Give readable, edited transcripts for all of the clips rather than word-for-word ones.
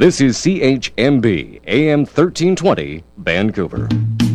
This is CHMB AM 1320 Vancouver。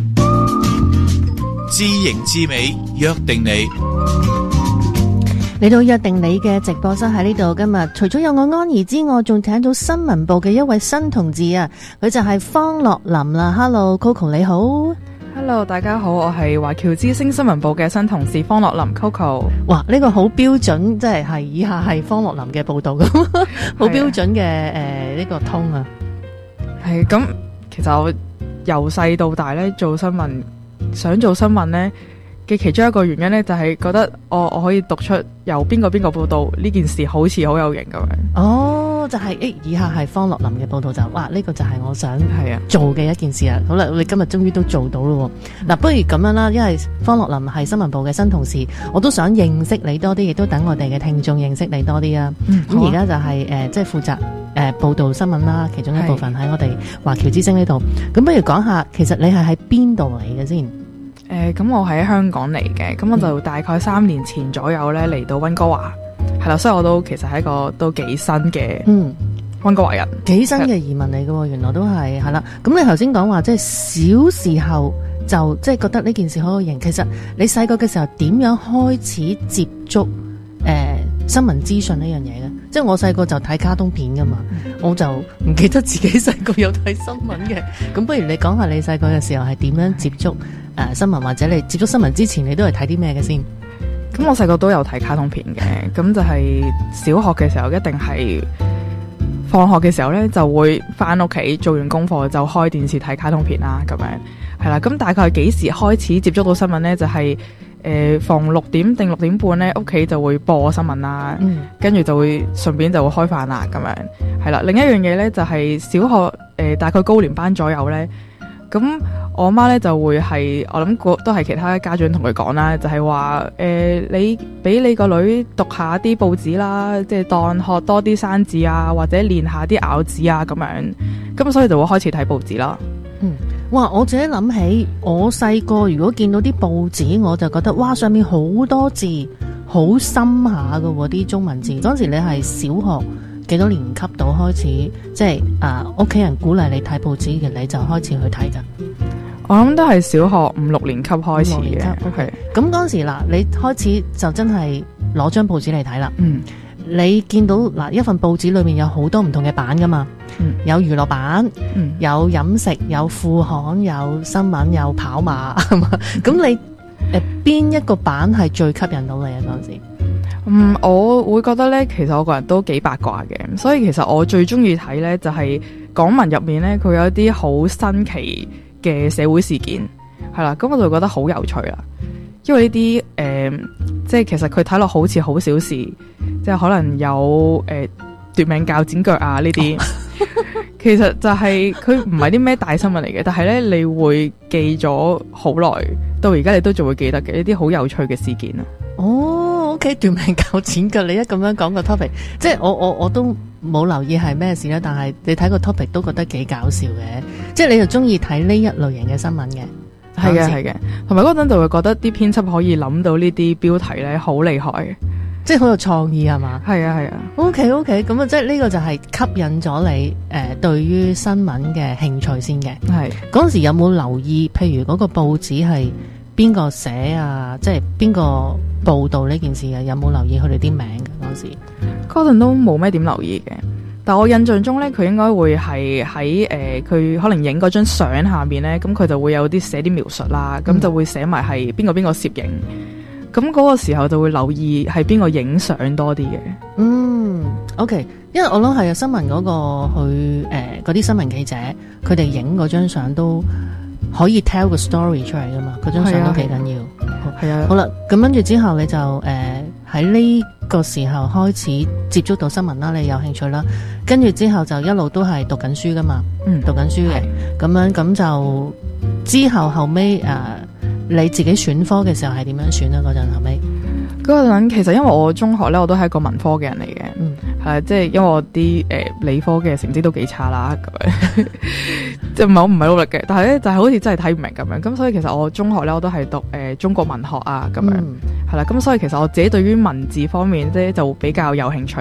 知形知美，約定你。 嚟到約定你嘅直播室喺呢度，今日除咗有我安怡之外，仲請到新聞部嘅一位新同志啊，佢就係方樂琳啦。Hello Coco 你好。 Hello 大家好，我係華僑之聲新聞部嘅新同事方樂琳 Coco。 哇，呢個好標準，即係以下係方樂琳嘅報道咁，好標準嘅呢個通啊。 係咁，其實我由細到大咧做新聞，想做新聞咧嘅其中一個原因咧，就係覺得我可以讀出由邊個報道呢件事好似好有型咁樣。 哦，就係以下係方樂琳嘅報道就，哇呢個就係我想做嘅一件事啊。好啦，我哋今日終於都做到咯。嗱，不如咁樣啦，因為方樂琳係新聞部嘅新同事，我都想認識你多啲，亦都等我哋嘅聽眾認識你多啲啊。咁而家就係即係負責報道新聞啦，其中一部分喺我哋華僑之聲呢度。咁不如講下，其實你係喺邊度嚟嘅先？ 咁我喺香港嚟嘅，咁我就大概3年前左右咧嚟到溫哥華，係啦，所以我都其實係一個都幾新嘅溫哥華人， 幾新嘅移民嚟嘅喎，原來都係啦。咁你頭先講話即係小時候就即係覺得呢件事好有型，其實你細個嘅時候點樣開始接觸新聞資訊呢樣嘢嘅？即係我細個就睇卡通片噶嘛，我就唔記得自己細個有睇新聞嘅。咁不如你講下你細個嘅時候係點樣接觸新聞，或者你接觸新聞之前你都係睇啲咩嘅先？ 咁我細個都有睇卡通片嘅，咁就係小學嘅時候一定係放學嘅時候呢，就會翻屋企做完功課就開電視睇卡通片啦，咁樣係啦。咁大概幾時開始接觸到新聞呢？就係逢6點定6點半咧，屋企就會播新聞啦，跟住就會順便就會開飯啦，咁樣係啦。另一樣嘢咧就係小學大概高年班左右咧，咁我媽咧就會係我諗都係其他家長同佢講啦，就係話你俾你個女讀下啲報紙啦，即係當學多啲生字啊，或者練下啲咬字啊咁樣，咁所以就會開始睇報紙啦。 哇！我自己諗起我細個如果見到啲報紙，我就覺得哇，上面好多字，好深下㗎喎啲中文字。嗰時你係小學幾多年級到開始，即係屋企人鼓勵你睇報紙嘅，你就開始去睇㗎？ 我諗都係小學5、6年級開始嘅。 係咁嗰時嗱，你開始就真係攞張報紙嚟睇啦。你見到嗱一份報紙裏面有好多唔同嘅版噶嘛，有娛樂版，有飲食，有副刊，有新聞，有跑馬，係嘛？咁你邊一個版係最吸引到你啊？嗰陣時， 我會覺得咧，其實我個人都幾八卦嘅，所以其實我最中意睇咧就係港聞入面咧，佢有一啲好新奇嘅社會事件，係啦，咁我就覺得好有趣啦。因為呢啲即係其實佢睇落好似好小事，即係可能有奪命鉸剪腳啊呢啲，其實就係佢唔係啲咩大新聞嚟嘅，但係咧你會記咗好耐，到而家你都仲會記得嘅呢啲好有趣嘅事件啊。 哦，OK， 奪命鉸剪腳，你一咁樣講個 topic， 即係我都冇留意係咩事咧，但係你睇個 topic 都覺得幾搞笑嘅，即係你就中意睇呢一類型嘅新聞嘅。 係嘅，同埋嗰陣就會覺得啲編輯可以諗到呢啲標題咧，好厲害嘅， 即係好有創意係嘛？係啊。 OK， 咁啊，即係呢個就係吸引咗你對於新聞嘅興趣先嘅。係嗰陣時有冇留意？譬如嗰個報紙係邊個寫啊？即係邊個報導呢件事啊？有冇留意佢哋啲名嘅嗰陣時？ 嗰陣都冇咩點留意嘅。但我印象中咧，佢應該會係喺佢可能影嗰張相下面咧，咁佢就會有啲寫啲描述啦，咁就會寫埋係邊個攝影，咁嗰個時候就會留意係邊個影相多啲嘅。 OK， 因為我諗係新聞嗰個佢嗰啲新聞記者，佢哋影嗰張相都可以 tell 個 story 出嚟噶嘛，嗰張相都幾緊要。係啊，好啦，咁跟住之後你就喺呢個時候開始接觸到新聞啦，你有興趣啦，跟住之後就一路都係讀緊書噶嘛，讀緊書嘅，咁樣咁就之後後尾你自己選科嘅時候係點樣選啊？嗰陣後尾嗰陣其實因為我中學咧我都係一個文科嘅人嚟嘅，係即係因為我啲理科嘅成績都幾差啦，咁樣即係唔係努力嘅，但係咧就係好似真係睇唔明咁樣，咁所以其實我中學咧我都係讀中國文學啊咁樣，係啦，咁所以其實我自己對於文字方面即係就比較有興趣。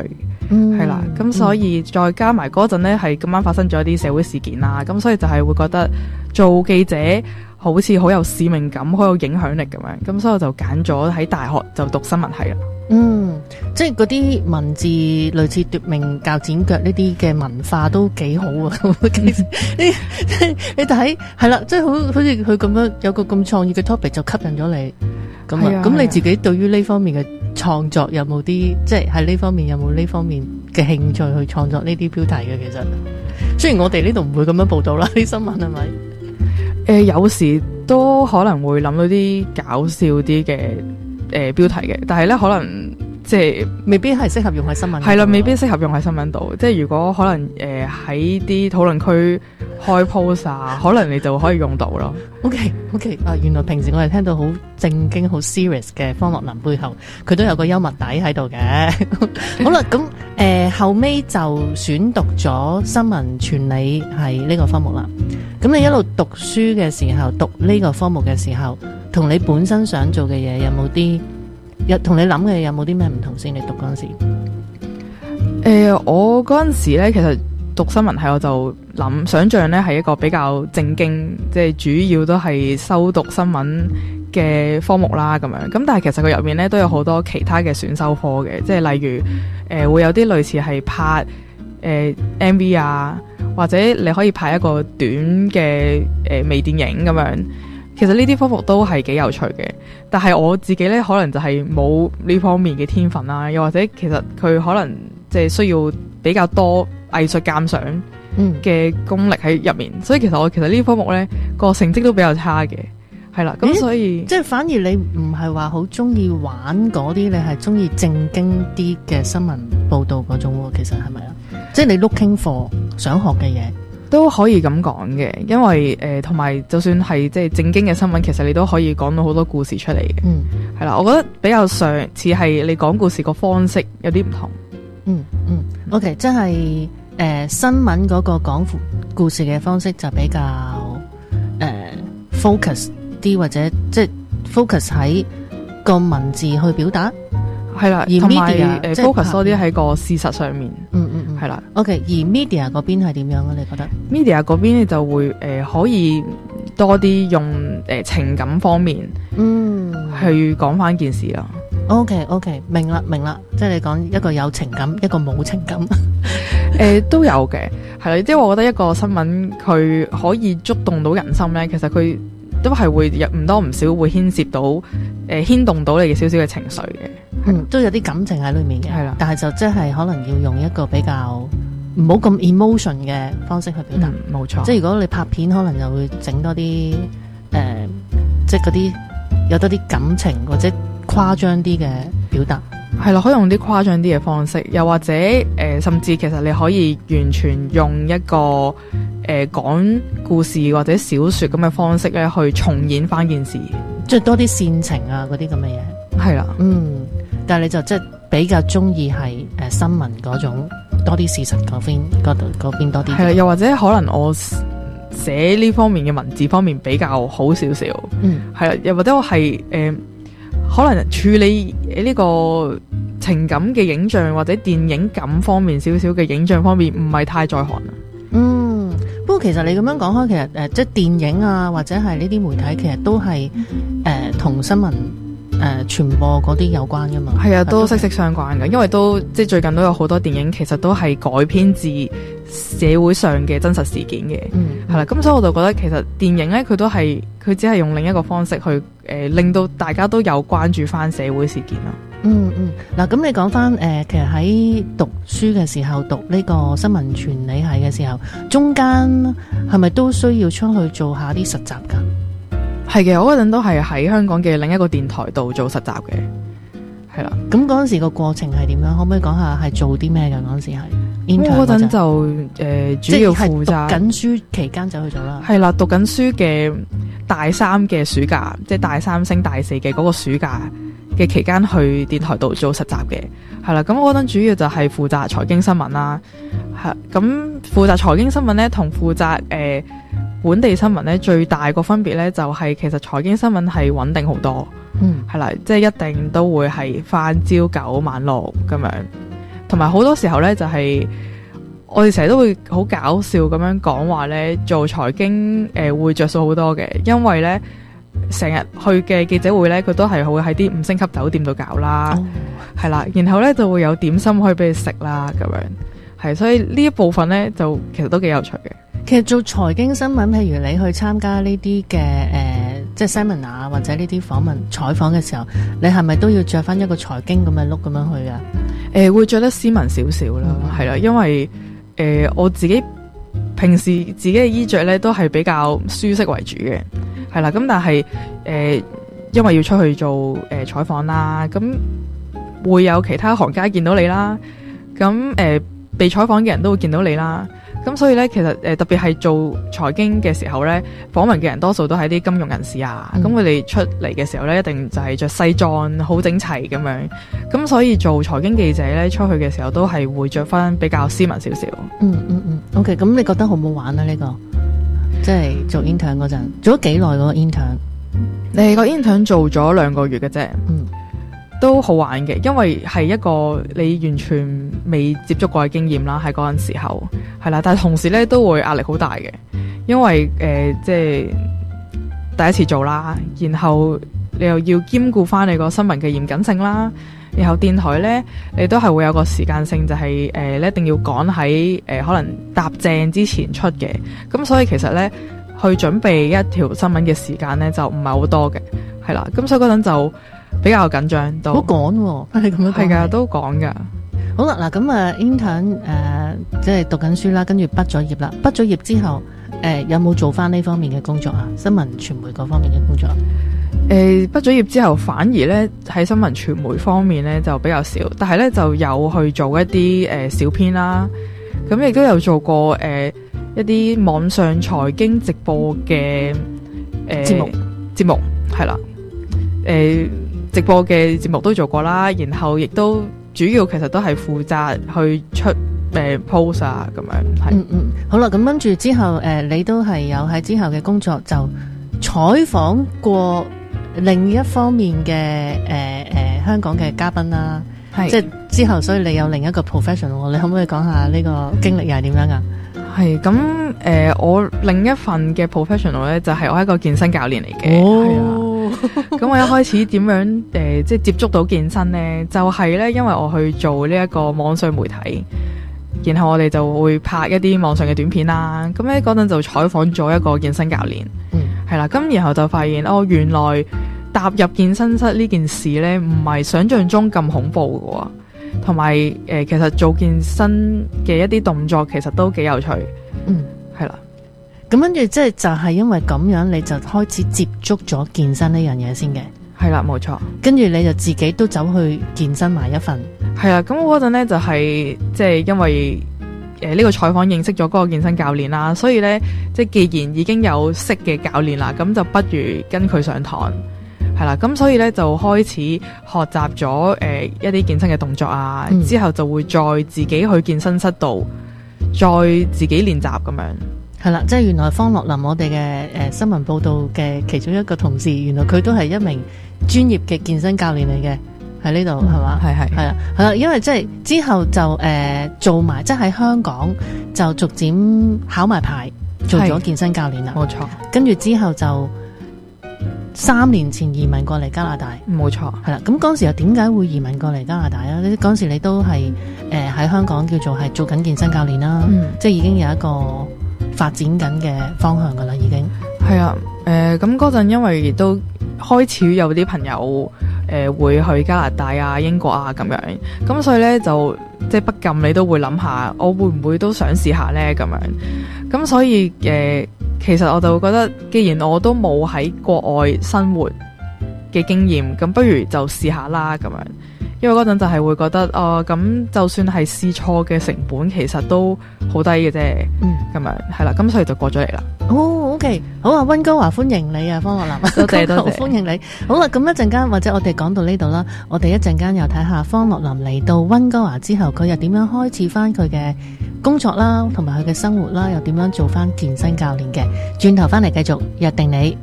係啦，咁所以再加埋嗰陣咧，係咁啱發生咗一啲社會事件啦，咁所以就係會覺得做記者好似好有使命感，好有影響力咁樣，咁所以我就揀咗喺大學就讀新聞系啦。 即係嗰啲文字類似奪命鉸剪腳呢啲嘅文化都幾好啊！你睇係啦，即係好似佢咁樣有個咁創意嘅 topic 就吸引咗你咁啊！咁你自己對於呢方面嘅創作有冇啲即係喺呢方面有冇呢方面嘅興趣去創作呢啲標題嘅？其實雖然我哋呢度唔會咁樣報道啦，啲新聞係咪？ 有時都可能會諗到啲搞笑啲嘅標題嘅，但係咧可能即係未必係適合用喺新聞。係啦，未必適合用喺新聞度。即係如果可能喺啲討論區開 post 啊，可能你就可以用到咯。OK 啊，原來平時我哋聽到好正經、好 serious 嘅方樂林背後，佢都有個幽默底喺度嘅。好啦，咁後尾就選讀咗新聞傳理係呢個科目啦。咁你一路讀書嘅時候，讀呢個科目嘅時候，同你本身想做嘅嘢有冇啲？同你諗嘅有冇啲咩唔同先？你讀嗰陣時，我嗰陣時咧，其實讀新聞系我就想象咧係一個比較正經，即係主要都係修讀新聞嘅科目啦咁樣。咁但係其實佢入面咧都有好多其他嘅選修科嘅，即係例如會有啲類似係拍MV 啊，或者你可以拍一個短嘅微電影咁樣。其實呢啲科目都係幾有趣嘅，但係我自己咧可能就係冇呢方面嘅天分啦，又或者其實佢可能即係需要比較多藝術鑑賞嘅功力喺入面，所以其實我呢啲科目咧個成績都比較差嘅，係啦，咁所以即係反而你唔係話好中意玩嗰啲，你係中意正經啲嘅新聞報道嗰種喎，其實係咪啊？即係你 looking for 想學嘅嘢。 都可以咁講嘅，因為同埋就算係即係正經嘅新聞，其實你都可以講到好多故事出嚟嘅。係啦，我覺得比較上似係你講故事個方式有啲唔同。 OK， 即係新聞嗰個講故事嘅方式就比較focus 啲，或者即係 focus 喺個文字去表達。 係啦， 而 media focus 多啲喺個事實上面。係啦。 OK， 而 media 嗰邊係點樣啊？你覺得 media 嗰邊你就會可以多啲用情感方面去講翻件事啦。 OK， 明啦，即係你講一個有情感，一個冇情感。 都有嘅，係啦，即係我覺得一個新聞佢可以觸動到人心咧，其實佢都係會唔多唔少會牽涉到牽動到你嘅少少嘅情緒嘅。 都有啲感情喺裏面嘅， 係啦， 但係就即係可能要用一個比較唔好咁 emotion 嘅方式去表達。 冇錯， 即係如果你拍片，可能就會整多啲即係嗰啲有多啲感情或者誇張啲嘅表達。 係啦，可以用啲誇張啲嘅方式，又或者甚至其實你可以完全用一個講故事或者小說咁嘅方式咧，去重演翻件事， 即係多啲煽情啊嗰啲咁嘅嘢。 係啦， 但係你就即係比較中意係新聞嗰種多啲事實嗰邊多啲。係啦， 又或者可能我寫呢方面嘅文字方面比較好少少。係啦，又或者我係可能處理呢個情感嘅影像或者電影感方面少少嘅影像方面唔係太在行。 不過其實你咁樣講開，其實即係電影啊或者係呢啲媒體，其實都係同新聞傳播嗰啲有關噶嘛。係啊，都息息相關嘅，因為都即係最近都有好多電影其實都係改編自社會上嘅真實事件嘅。係啦，咁所以我就覺得其實電影咧佢只係用另一個方式去令到大家都有關注翻社會事件咯。嗱，咁你講翻其實喺讀書嘅時候，讀呢個新聞傳理系嘅時候，中間係咪都需要出去做下啲實習噶？係嘅，我嗰陣都係喺香港嘅另一個電台度做實習嘅。係啦，咁嗰陣時個過程係點樣？可唔可以講下係做啲咩嘅？嗰陣時係我嗰陣就主要負責讀緊書期間就去做啦。係啦，讀緊書嘅大三嘅暑假，即係大三升大四嘅嗰個暑假嘅期間去電台度做實習嘅。係啦，咁我嗰陣主要就係負責財經新聞啦。係咁負責財經新聞咧，同負責本地新聞咧，最大個分別咧就係其實財經新聞係穩定好多。係啦，即係一定都會係返朝9晚6咁樣。 同埋好多時候咧就係我哋成日都會好搞笑咁樣講話咧，做財經會着數好多嘅，因為咧成日去嘅記者會咧，佢都係會喺啲5星級酒店度搞啦，係啦，然後咧就會有點心可以俾你食啦，咁樣係，所以呢一部分咧就其實都幾有趣嘅。 其實做財經新聞，譬如你去參加呢啲嘅即係 seminar 或者呢啲訪問採訪嘅時候，你係咪都要着翻一個財經咁嘅 look 咁樣去啊？ 會着得斯文少少啦，係啦，因為我自己平時自己嘅衣着咧都係比較舒適為主嘅，係啦，咁但係因為要出去做採訪啦，咁會有其他行家見到你啦，咁被採訪嘅人都會見到你啦。咁所以咧，其實特別係做財經嘅時候咧，訪問嘅人多數都係啲金融人士啊。咁佢哋出嚟嘅時候咧，一定就係着西裝，好整齊咁樣。咁所以做財經記者咧，出去嘅時候都係會着翻比較斯文少少。 OK， 咁你覺得好唔好玩啊？呢個即係做 intern 嗰陣，做咗幾耐嗰個 intern？ 你個 intern 做咗2個月嘅啫。都好玩嘅，因為係一個你完全未接觸過嘅經驗啦，喺嗰陣時候係啦，但係同時咧都會壓力好大嘅，因為即係第一次做啦，然後你又要兼顧翻你個新聞嘅嚴謹性啦，然後電台咧你都係會有個時間性，就係你一定要趕喺可能搭正之前出嘅，咁所以其實咧去準備一條新聞嘅時間咧就唔係好多嘅，係啦，咁所以嗰陣就比較緊張，都好趕喎，係咁樣係噶，都趕噶。 好啦，嗱咁啊 intern 即係讀緊書啦，跟住畢咗業啦。畢咗業之後，有冇做翻呢方面嘅工作啊？新聞傳媒嗰方面嘅工作？ 畢咗業之後，反而咧喺新聞傳媒方面咧就比較少，但係咧就有去做一啲小編啦。咁亦都有做過一啲網上財經直播嘅節目係啦，直播嘅節目都做過啦，然後亦都主要其實都係負責去出post 啊咁樣係。 好啦，咁跟住之後你都係有喺之後嘅工作就採訪過另一方面嘅香港嘅嘉賓啦，即係之後所以你有另一個 professional， 你可唔可以講下呢個經歷又係點樣啊？ 係咁我另一份嘅 professional 咧就係我係一個健身教練嚟嘅，係啊。咁我一開始點樣即係接觸到健身呢？就係咧，因為我去做呢一個網上媒體，然後我哋就會拍一啲網上嘅短片啦。咁咧嗰陣就採訪咗一個健身教練，係啦。咁然後就發現原來踏入健身室呢件事咧，唔係想象中咁恐怖嘅，同埋其實做健身嘅一啲動作其實都幾有趣，係啦。 咁跟住即係就係因為咁樣，你就開始接觸咗健身呢樣嘢先嘅。 係啦，冇錯。跟住你就自己都走去健身埋一份。 係啦，咁我嗰陣咧就係即係因為呢個採訪認識咗嗰個健身教練啦，所以咧即係既然已經有識嘅教練啦，咁就不如跟佢上堂。係啦，咁所以咧就開始學習咗一啲健身嘅動作啊，之後就會再自己去健身室度再自己練習咁樣。 係啦，即係原來方樂林我哋嘅新聞報道嘅其中一個同事，原來佢都係一名專業嘅健身教練嚟嘅，喺呢度係嘛？係啦，因為即係之後就做埋，即係喺香港就逐漸考埋牌，做咗健身教練啦。 冇錯。跟住之後就3年前移民過嚟加拿大。 冇錯。係啦， 咁嗰時又點解會移民過嚟加拿大啊？嗰時你都係喺香港叫做係做緊健身教練啦，即係已經有一個發展緊嘅方向噶啦，已經係啊。咁嗰陣因為亦都開始有啲朋友會去加拿大啊、英國啊咁樣，咁所以咧就即係不禁你都會諗下，我會唔會都想試下咧咁樣。咁所以其實我就覺得，既然我都冇喺國外生活嘅經驗，咁不如就試下啦咁樣。因為嗰陣就係會覺得咁就算係試錯嘅成本其實都好低嘅啫，咁樣係啦，咁所以就過咗嚟啦。 OK， 好啊，溫哥華歡迎你啊，方樂林， 多謝多謝， 歡迎你。好啦，咁一陣間或者我哋講到呢度啦，我哋一陣間又睇下方樂林嚟到溫哥華之後，佢又點樣開始翻佢嘅工作啦，同埋佢嘅生活啦，又點樣做翻健身教練嘅。轉頭翻嚟繼續約定你。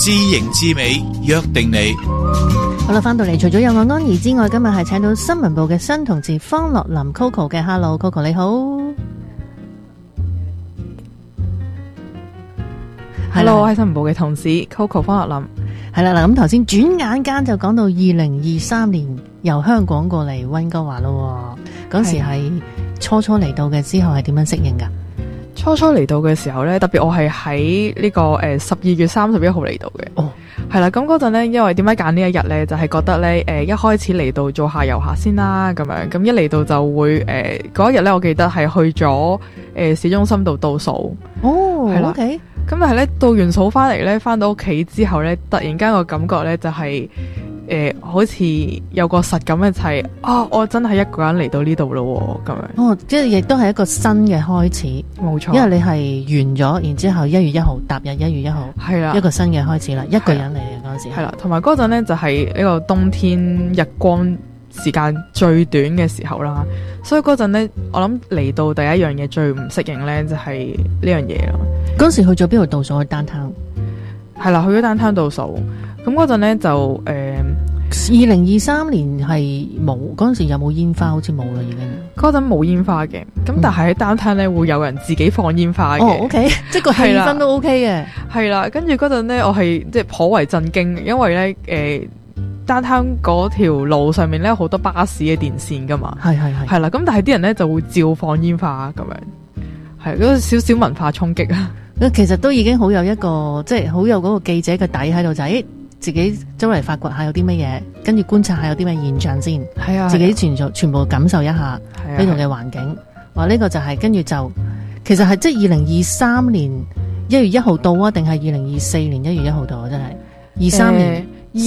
知型知美，約定你。 好啦，翻到嚟，除咗有我安怡之外，今日係請到新聞部嘅新同事方樂琳 Coco 嘅。 Hello Coco 你好。 Hello， 我係新聞部嘅同事 Coco 方樂琳。 係啦，嗱，咁頭先轉眼間就講到2023年由香港過嚟溫哥華咯。嗰時係初嚟到嘅，之後係點樣適應噶？ 初嚟到嘅時候咧，特別我係喺呢個12月31號嚟到嘅。哦，係啦，咁嗰陣咧，因為點解揀呢一日咧，就係覺得咧，一開始嚟到做下遊客先啦，咁樣，咁一嚟到就會嗰一日咧，我記得係去咗市中心度倒數。哦，係啦。OK。咁但係咧，倒完數翻嚟咧，翻到屋企之後咧，突然間個感覺咧就係、好似有個實感嘅就係、我真係一個人嚟到呢度咯咁樣。 哦，即係亦都係一個新嘅開始，冇錯。因為你係完咗，然之後1月1號踏入1月1號，係啦，一個新嘅開始啦，一個人嚟嘅嗰陣時。係啦，同埋嗰陣咧就係呢個冬天日光時間最短嘅時候啦，所以嗰陣咧，我諗嚟到第一樣嘢最唔適應咧就係呢樣嘢咯。嗰時去咗邊度倒數？去downtown？ 係啦，去咗downtown倒數。咁嗰陣咧就 2023年係冇，嗰陣時有冇煙花？好似冇啦，已經。 嗰陣冇煙花嘅，咁但係喺downtown咧會有人自己放煙花嘅。 哦，OK， 即係個氣氛都 OK 嘅。係啦，跟住嗰陣咧，我係即係頗為震驚，因為咧downtown嗰條路上面咧好多巴士嘅電線噶嘛。係啦，咁但係啲人咧就會照放煙花咁樣，係嗰個少少文化衝擊啊。 其實都已經好有一個，即係好有嗰個記者嘅底喺度，就係自己周圍發掘下有啲乜嘢，跟住觀察下有啲咩現象先。係啊，自己全部感受一下呢度嘅環境。話呢個就係跟住就，其實係即係2023年1月1號到啊，定係2024年1月1號到啊？真係23年。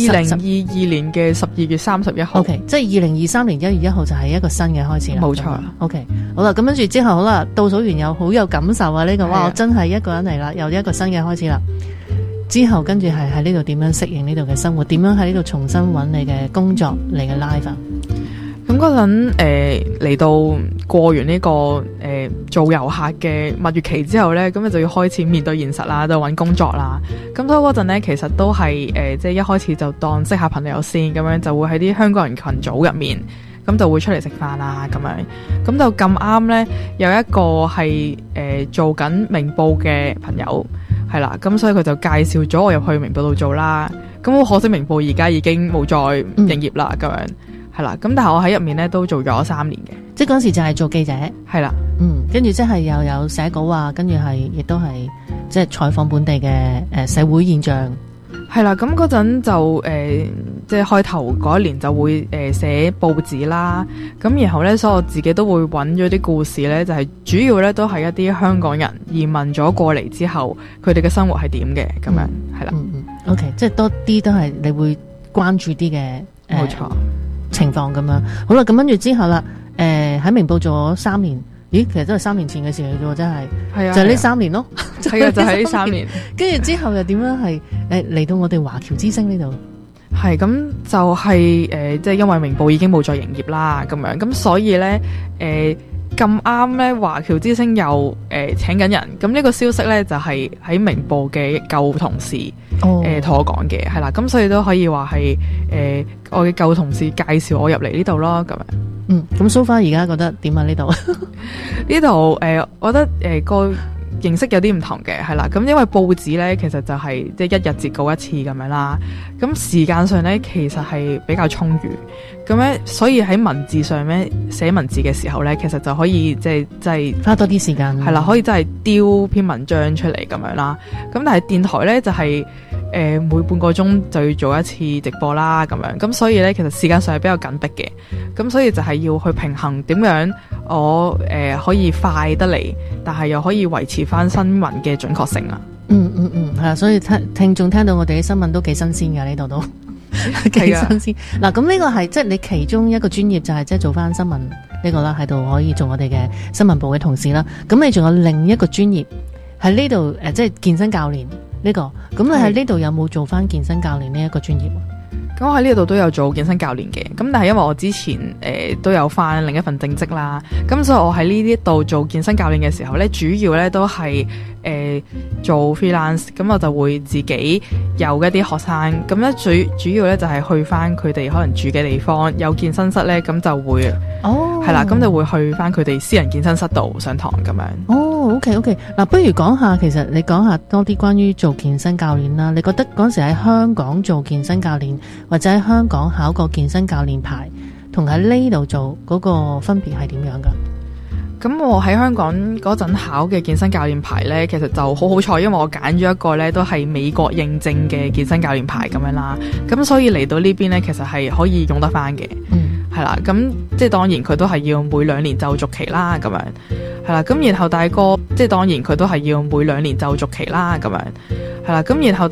2022年嘅12月31號。 OK， 即係2023年1月1號就係一個新嘅開始啦。 冇錯。 OK， 好啦，咁跟住之後好啦，倒數完又好有感受啊！呢個哇，我真係一個人嚟啦，又一個新嘅開始啦。之後跟住係喺呢度點樣適應呢度嘅生活？點樣喺呢度重新揾你嘅工作、你嘅 life 啊？ 咁嗰陣嚟到過完呢個做遊客嘅蜜月期之後咧，咁就要開始面對現實啦，就揾工作啦。咁所以嗰陣咧，其實都係即係一開始就當識下朋友先，咁樣就會喺啲香港人群組入面，咁就會出嚟食飯啦咁樣。咁就咁啱咧，有一個係做緊明報嘅朋友，係啦，咁所以佢就介紹咗我入去明報度做啦。咁好可惜，明報而家已經冇再營業啦，咁樣。係啦，咁但係我喺入面咧都做咗3年嘅， 即係嗰時就係做記者，係啦，跟住即係又有寫稿啊，跟住係亦都係即係採訪本地嘅社會現象， 係啦，咁嗰陣就即係開頭嗰一年就會寫報紙啦，咁然後咧，所以我自己都會揾咗啲故事咧，就係主要咧都係一啲香港人移民咗過嚟之後，佢哋嘅生活係點嘅咁樣，係啦 ，OK， 即係多啲都係你會關注啲嘅，冇錯。情況咁樣，好啦，咁跟住之後啦，喺明報做咗3年，咦，其實都係3年前嘅事嚟啫，真係，係啊，就係呢3年咯， 係啊，就係呢3年， 跟住之後又點樣係嚟到我哋華僑之聲呢度？ 係咁就係即係因為明報已經冇再營業啦，咁樣咁所以咧咁啱咧，華僑之聲又請緊人，咁呢個消息咧就係喺明報嘅舊同事同我講嘅，係啦，咁所以都可以話係我嘅舊同事介紹我入嚟呢度咯，咁樣。 咁 so far 而家覺得點啊？呢度呢度我覺得個形式有啲唔同嘅，係啦，咁因為報紙咧其實就係即係1日截稿1次咁樣啦，咁時間上咧其實係比較充裕，咁咧所以喺文字上咧寫文字嘅時候咧，其實就可以即係花多啲時間， 係啦，可以真係丟篇文章出嚟咁樣啦。咁但係電台咧就係每半個鐘就要做一次直播啦，咁樣，咁所以咧其實時間上係比較緊迫嘅，咁所以就係要去平衡點樣我可以快得嚟，但係又可以維持翻新聞嘅準確性啊。 係啊，所以聽眾聽到我哋啲新聞都幾新鮮㗎，呢度都幾新鮮。嗱，咁呢個係即係你其中一個專業就係即係做翻新聞呢個啦，喺度可以做我哋嘅新聞部嘅同事啦。咁你仲有另一個專業喺呢度即係健身教練呢個。咁你喺呢度有冇做翻健身教練呢一個專業？ 咁我喺呢度都有做健身教練嘅，咁但係因為我之前都有翻另一份正職啦，咁所以我喺呢啲度做健身教練嘅時候咧，主要咧都係做 freelance， 咁我就會自己有一啲學生，咁咧最主要咧就係去翻佢哋可能住嘅地方有健身室咧，咁就會係啦，咁就會去翻佢哋私人健身室度上堂咁樣。 OK， 嗱，不如講下，其實你講下多啲關於做健身教練啦。你覺得嗰時喺香港做健身教練，或者喺香港考個健身教練牌，同喺呢度做嗰個分別係點樣噶？ 咁我喺香港嗰陣考嘅健身教練牌呢，其實就好好彩，因為我揀咗一個呢都係美國認證嘅健身教練牌咁樣啦。咁所以嚟到呢邊呢，其實係可以用得翻嘅。係啦，咁即係當然佢都係要每2年就續期啦，咁樣係啦。咁然後大哥，即係當然佢都係要每2年就續期啦，咁樣係啦。咁然後